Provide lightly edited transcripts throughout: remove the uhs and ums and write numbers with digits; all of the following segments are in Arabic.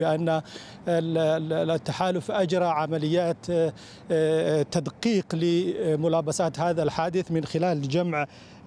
بأن التحالف أجرى عمليات تدقيق لملابسات هذا الحادث من خلال جمع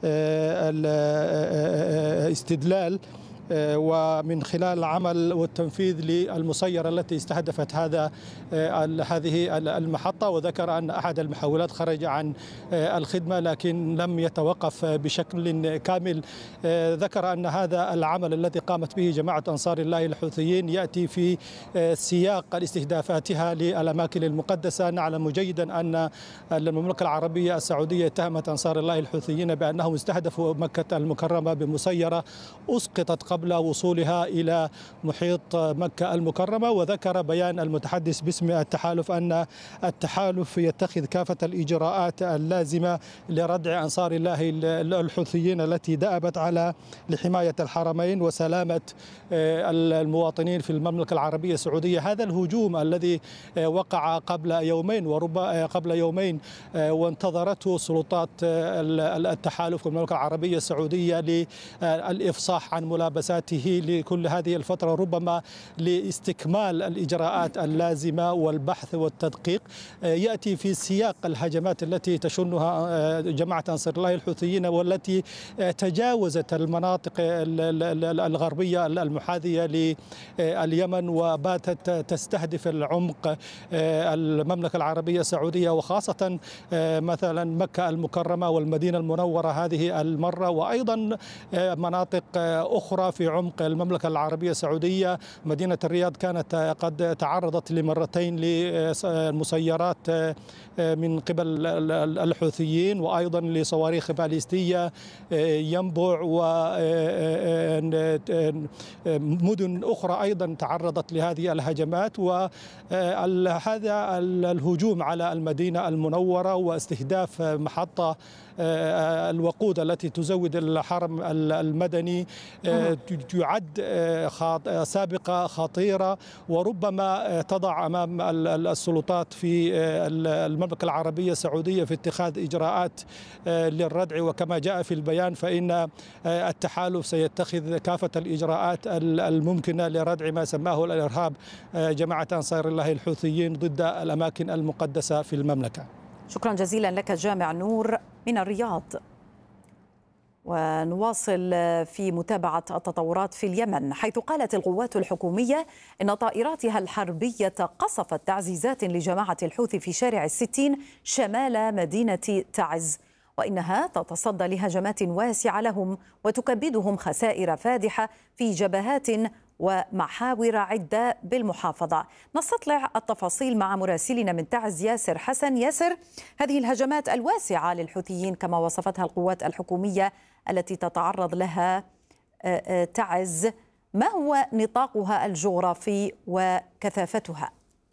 الاستدلال ومن خلال العمل والتنفيذ للمسيرة التي استهدفت هذه المحطة. وذكر أن أحد المحولات خرج عن الخدمة لكن لم يتوقف بشكل كامل. ذكر أن هذا العمل الذي قامت به جماعة أنصار الله الحوثيين يأتي في سياق استهدافاتها للأماكن المقدسة. نعلم جيدا أن المملكة العربية السعودية اتهمت أنصار الله الحوثيين بأنهم استهدفوا مكة المكرمة بمسيرة أسقطت قبل وصولها إلى محيط مكة المكرمة. وذكر بيان المتحدث باسم التحالف أن التحالف يتخذ كافة الإجراءات اللازمة لردع أنصار الله الحوثيين التي دأبت لحماية الحرمين وسلامة المواطنين في المملكة العربية السعودية. هذا الهجوم الذي وقع قبل يومين وانتظرته سلطات التحالف في المملكة العربية السعودية للإفصاح عن ملابساته لكل هذه الفترة، ربما لاستكمال الإجراءات اللازمة والبحث والتدقيق، يأتي في سياق الهجمات التي تشنها جماعة أنصار الله الحوثيين والتي تجاوزت المناطق الغربية المحاذية لليمن وباتت تستهدف العمق المملكة العربية السعودية وخاصة مثلا مكة المكرمة والمدينة المنورة هذه المرة، وأيضا مناطق أخرى في عمق المملكة العربية السعودية. مدينة الرياض كانت قد تعرضت لمرتين لمسيرات من قبل الحوثيين وأيضا لصواريخ باليستية. ينبع ومدن أخرى أيضا تعرضت لهذه الهجمات. وهذا الهجوم على المدينة المنورة واستهداف محطة الوقود التي تزود الحرم المدني يعد سابقة خطيرة وربما تضع أمام السلطات في المملكة العربية السعودية في اتخاذ إجراءات للردع. وكما جاء في البيان فإن التحالف سيتخذ كافة الإجراءات الممكنة لردع ما سماه الإرهاب جماعة أنصار الله الحوثيين ضد الأماكن المقدسة في المملكة. شكرا جزيلا لك جامع نور من الرياض. ونواصل في متابعة التطورات في اليمن، حيث قالت القوات الحكومية إن طائراتها الحربية قصفت تعزيزات لجماعة الحوثي في شارع الستين شمال مدينة تعز، وإنها تتصدى لهجمات واسعة لهم وتكبدهم خسائر فادحة في جبهات ومحاور عدة بالمحافظة. نستطلع التفاصيل مع مراسلنا من تعز ياسر حسن. ياسر، هذه الهجمات الواسعة للحوثيين كما وصفتها القوات الحكومية التي تتعرض لها تعز، ما هو نطاقها الجغرافي وكثافتها؟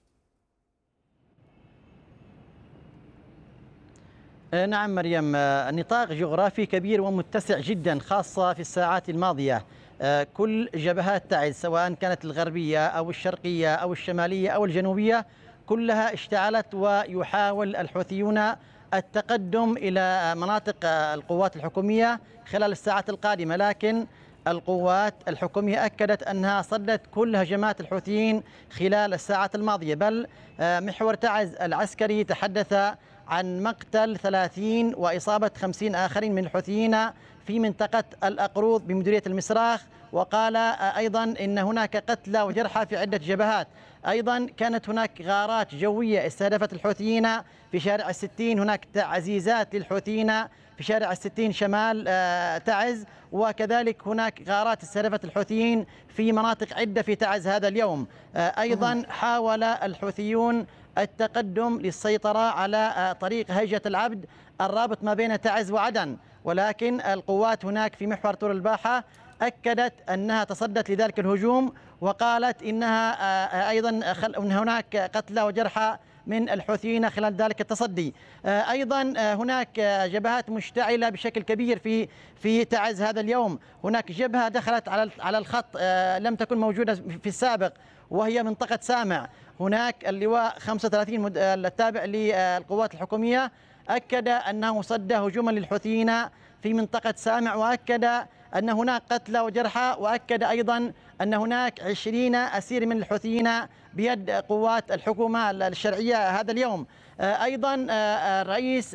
نعم مريم، نطاق جغرافي كبير ومتسع جدا، خاصة في الساعات الماضية. كل جبهات تعز سواء كانت الغربية أو الشرقية أو الشمالية أو الجنوبية كلها اشتعلت، ويحاول الحوثيون التقدم إلى مناطق القوات الحكومية خلال الساعات القادمة، لكن القوات الحكومية أكدت أنها صدت كل هجمات الحوثيين خلال الساعات الماضية. بل محور تعز العسكري تحدث عن مقتل 30 وإصابة 50 آخرين من الحوثيين في منطقة الأقروض بمديرية المسراخ، وقال أيضا إن هناك قتلى وجرحى في عدة جبهات. أيضا كانت هناك غارات جوية استهدفت الحوثيين في شارع الستين، هناك تعزيزات للحوثيين في شارع الستين شمال تعز، وكذلك هناك غارات استهدفت الحوثيين في مناطق عدة في تعز هذا اليوم. أيضا حاول الحوثيون التقدم للسيطرة على طريق هيجة العبد الرابط ما بين تعز وعدن، ولكن القوات هناك في محور طور الباحة أكدت أنها تصدت لذلك الهجوم، وقالت إنها أيضا أن هناك قتلى وجرحى من الحوثيين خلال ذلك التصدي. أيضا هناك جبهات مشتعلة بشكل كبير في تعز هذا اليوم. هناك جبهة دخلت على الخط لم تكن موجودة في السابق، وهي منطقة سامع. هناك اللواء 35 التابع للقوات الحكومية أكد أنه صد هجوما للحوثيين في منطقة سامع، وأكد أن هناك قتلى وجرحى، وأكد أيضا أن هناك 20 أسير من الحوثيين بيد قوات الحكومة الشرعية هذا اليوم. أيضا رئيس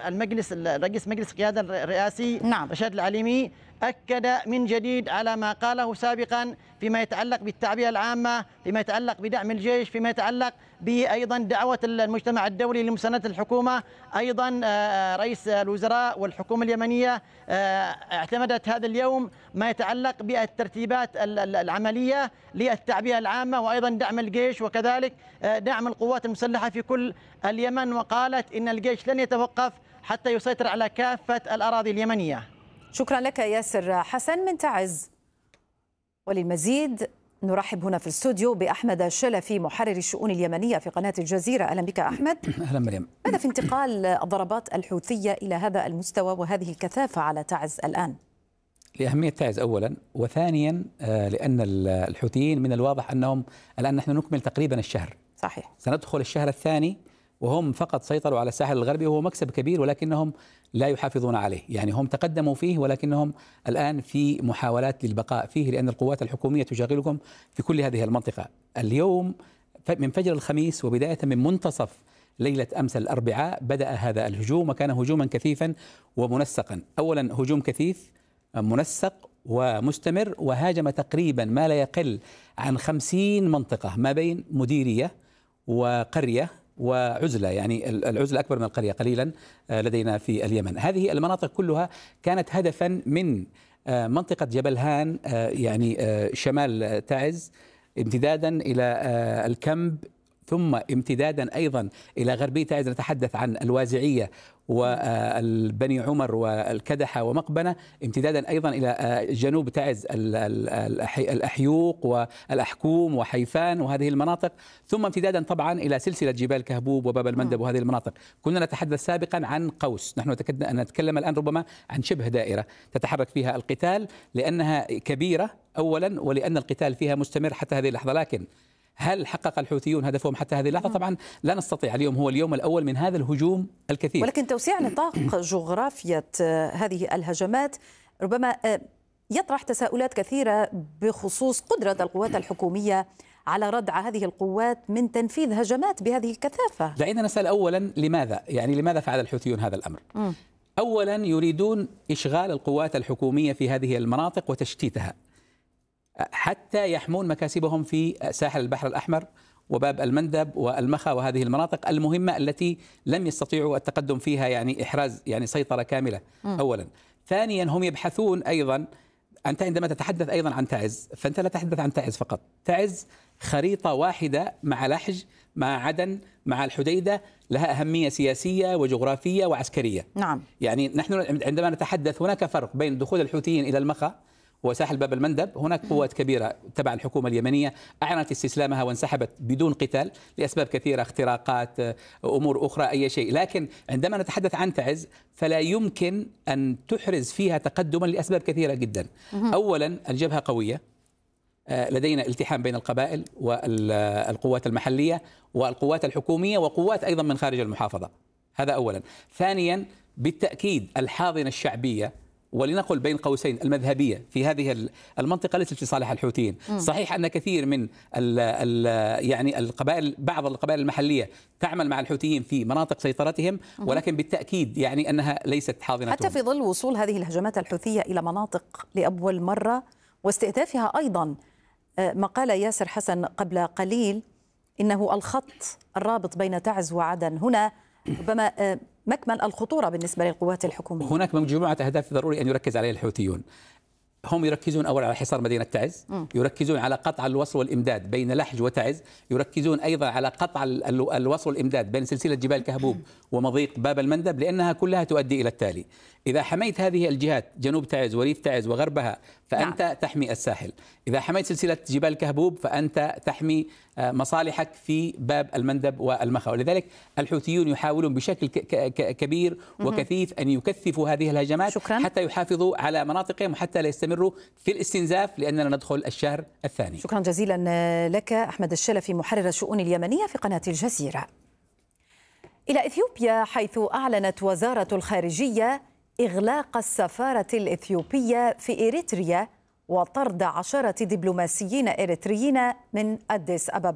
مجلس القيادة الرئاسي رشاد العليمي أكد من جديد على ما قاله سابقا فيما يتعلق بالتعبئة العامة، فيما يتعلق بدعم الجيش، فيما يتعلق بأيضا دعوة المجتمع الدولي لمساندة الحكومة. أيضا رئيس الوزراء والحكومة اليمنية اعتمدت هذا اليوم ما يتعلق بالترتيبات العملية للتعبئة العامة، وأيضا دعم الجيش وكذلك دعم القوات المسلحة في كل اليمن، وقالت إن الجيش لن يتوقف حتى يسيطر على كافة الأراضي اليمنية. شكرا لك ياسر حسن من تعز. وللمزيد نرحب هنا في الاستوديو بأحمد الشلفي محرر الشؤون اليمنية في قناة الجزيرة. أهلا بك أحمد. أهلا مريم. ماذا في انتقال الضربات الحوثية إلى هذا المستوى وهذه الكثافة على تعز الآن؟ لأهمية تعز أولا، وثانيا لأن الحوثيين من الواضح أنهم الآن نحن نكمل تقريبا الشهر. صحيح. سندخل الشهر الثاني وهم فقط سيطروا على الساحل الغربي، وهو مكسب كبير ولكنهم لا يحافظون عليه. يعني هم تقدموا فيه ولكنهم الآن في محاولات للبقاء فيه، لأن القوات الحكومية تشغلكم في كل هذه المنطقة. اليوم من فجر الخميس وبداية من منتصف ليلة أمس الأربعاء بدأ هذا الهجوم، وكان هجوما كثيفا ومنسقا. أولا هجوم كثيف منسق ومستمر، وهاجم تقريبا ما لا يقل عن 50 منطقة ما بين مديرية وقرية وعزلة، يعني العزلة أكبر من القرية قليلا لدينا في اليمن. هذه المناطق كلها كانت هدفا من منطقة جبل هان يعني شمال تعز، امتدادا إلى الكمب، ثم امتدادا أيضا إلى غربي تعز، نتحدث عن الوازعية والبني عمر والكدحة ومقبنة، امتدادا أيضا إلى جنوب تعز الأحيوق والأحكوم وحيفان وهذه المناطق، ثم امتدادا طبعا إلى سلسلة جبال كهبوب وباب المندب وهذه المناطق. كنا نتحدث سابقا عن قوس، نحن نتكلم الآن ربما عن شبه دائرة تتحرك فيها القتال، لأنها كبيرة أولا، ولأن القتال فيها مستمر حتى هذه اللحظة. لكن هل حقق الحوثيون هدفهم حتى هذه اللحظة؟ طبعا لا نستطيع. اليوم هو اليوم الأول من هذا الهجوم الكثير، ولكن توسيع نطاق جغرافية هذه الهجمات ربما يطرح تساؤلات كثيرة بخصوص قدرة القوات الحكومية على ردع هذه القوات من تنفيذ هجمات بهذه الكثافة. دعينا نسأل أولا لماذا؟ يعني لماذا فعل الحوثيون هذا الأمر؟ أولا يريدون إشغال القوات الحكومية في هذه المناطق وتشتيتها حتى يحمون مكاسبهم في ساحل البحر الأحمر وباب المندب والمخا وهذه المناطق المهمة التي لم يستطيعوا التقدم فيها، يعني إحراز يعني سيطرة كاملة. أولا. ثانيا هم يبحثون أيضا، أنت عندما تتحدث أيضا عن تعز فأنت لا تتحدث عن تعز فقط. تعز خريطة واحدة مع لحج مع عدن مع الحديدة، لها أهمية سياسية وجغرافية وعسكرية. نعم. يعني نحن عندما نتحدث هناك فرق بين دخول الحوثيين إلى المخا وساحل باب المندب. هناك قوات كبيرة تبع الحكومة اليمنية أعلنت استسلامها وانسحبت بدون قتال لأسباب كثيرة، اختراقات، أمور أخرى، أي شيء. لكن عندما نتحدث عن تعز فلا يمكن أن تحرز فيها تقدما لأسباب كثيرة جدا. أولا الجبهة قوية، لدينا التحام بين القبائل والقوات المحلية والقوات الحكومية وقوات أيضا من خارج المحافظة، هذا أولا. ثانيا بالتأكيد الحاضنة الشعبية، ولنقل بين قوسين المذهبية في هذه المنطقة ليست في صالح الحوثيين. صحيح أن كثير من يعني القبائل، بعض القبائل المحلية تعمل مع الحوثيين في مناطق سيطرتهم، ولكن بالتأكيد يعني أنها ليست حاضنة. حتى في ظل وصول هذه الهجمات الحوثية إلى مناطق لأول مرة واستهدافها أيضا، ما قال ياسر حسن قبل قليل إنه الخط الرابط بين تعز وعدن هنا ربما مكمن الخطورة بالنسبة للقوات الحكومية. هناك مجموعة أهداف ضروري أن يركز عليها الحوثيون. هم يركزون أولا على حصار مدينة تعز، يركزون على قطع الوصل والإمداد بين لحج وتعز، يركزون أيضا على قطع الوصل والإمداد بين سلسلة جبال كهبوب ومضيق باب المندب، لأنها كلها تؤدي إلى التالي: إذا حميت هذه الجهات جنوب تعز وريف تعز وغربها فأنت تحمي الساحل، إذا حميت سلسلة جبال كهبوب فأنت تحمي مصالحك في باب المندب والمخا. ولذلك الحوثيون يحاولون بشكل كبير وكثيف أن يكثفوا هذه الهجمات حتى يحافظوا على مناطقهم وحتى لا يستمروا في الاستنزاف، لأننا ندخل الشهر الثاني. شكرا جزيلا لك أحمد الشلفي محرر الشؤون اليمنية في قناة الجزيرة. إلى إثيوبيا، حيث أعلنت وزارة الخارجية إغلاق السفارة الإثيوبية في إريتريا وطرد 10 دبلوماسيين إريتريين من أديس أبابا.